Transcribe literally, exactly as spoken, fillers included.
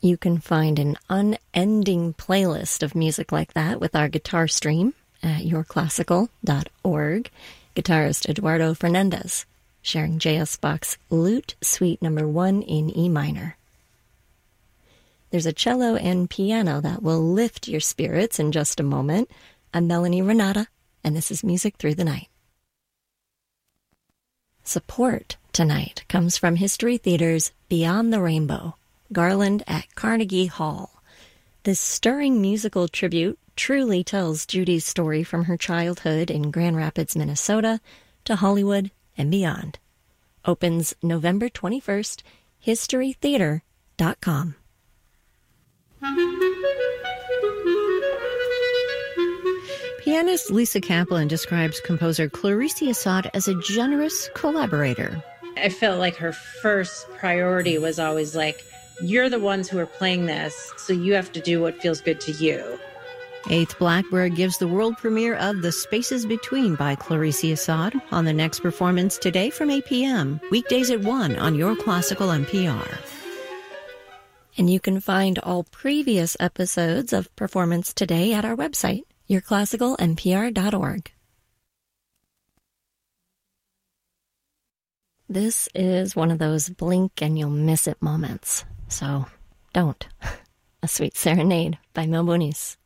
You can find an unending playlist of music like that with our guitar stream at your classical dot org. Guitarist Eduardo Fernandez, sharing J S Bach's Lute Suite Number One in E minor. There's a cello and piano that will lift your spirits in just a moment. I'm Melanie Renata, and this is Music Through the Night. Support tonight comes from History Theater's Beyond the Rainbow, Garland at Carnegie Hall. This stirring musical tribute truly tells Judy's story from her childhood in Grand Rapids, Minnesota, to Hollywood and beyond. Opens November twenty-first, history theater dot com. Pianist Lisa Kaplan describes composer Clarice Assad as a generous collaborator. I felt like her first priority was always like, you're the ones who are playing this, so you have to do what feels good to you. Eighth Blackbird gives the world premiere of The Spaces Between by Clarice Assad on the next performance today from eight p.m. Weekdays at one on Your Classical N P R. And you can find all previous episodes of Performance Today at our website, your classical n p r dot org. This is one of those blink and you'll miss it moments, so don't. A Sweet Serenade by Mel Bonis.